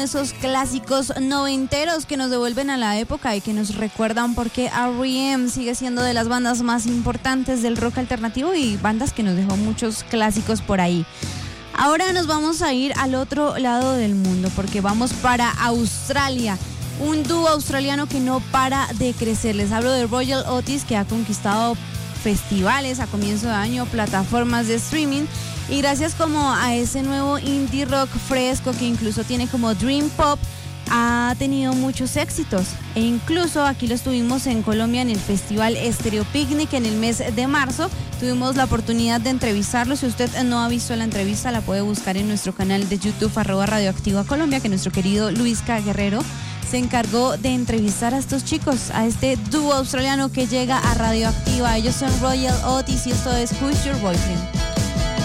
Esos clásicos noventeros que nos devuelven a la época y que nos recuerdan por qué R.E.M. sigue siendo de las bandas más importantes del rock alternativo y bandas que nos dejó muchos clásicos por ahí. Ahora nos vamos a ir al otro lado del mundo porque vamos para Australia. Un dúo australiano que no para de crecer. Les hablo de Royal Otis, que ha conquistado festivales a comienzo de año, plataformas de streaming, y gracias como a ese nuevo indie rock fresco que incluso tiene como dream pop, ha tenido muchos éxitos. E incluso aquí los tuvimos en Colombia en el festival Stereo Picnic en el mes de marzo. Tuvimos la oportunidad de entrevistarlos. Si usted no ha visto la entrevista, la puede buscar en nuestro canal de YouTube @Radioactiva Colombia, que nuestro querido Luis K. Guerrero se encargó de entrevistar a estos chicos, a este dúo australiano que llega a Radioactiva. Ellos son Royal Otis y esto es Who's Your Boyfriend.